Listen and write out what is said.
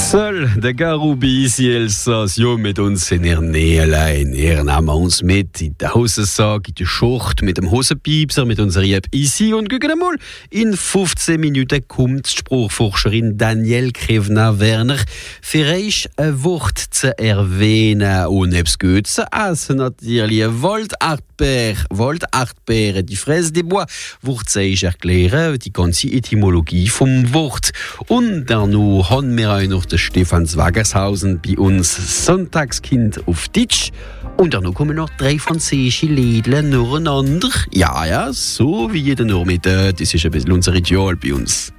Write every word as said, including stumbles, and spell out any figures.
Seul der Garubi Elsass, ja, mit uns in ihrer Nähe allein. Ihr nehmen uns mit in der Hosensack, in die Schucht, mit dem Hosenpiepser, mit unserer Jeb Isi und gucken mal, in fünfzehn Minuten kommt die Spruchforscherin Danielle Krevner-Werner für euch ein Wort zu erwähnen. Und ob es geht zu essen, natürlich Waldardbeer, Waldardbeere, die Fraise des Bois, wird sie euch erklären, die ganze Etymologie vom Wort. Und dann noch haben wir auch noch den Stefan Zwagershausen bei uns, Sonntagskind auf Deutsch. Und dann kommen noch drei französische Lieder nacheinander. Ja, ja, so wie jeden Nachmittag. Das ist ein bisschen unser Ritual bei uns.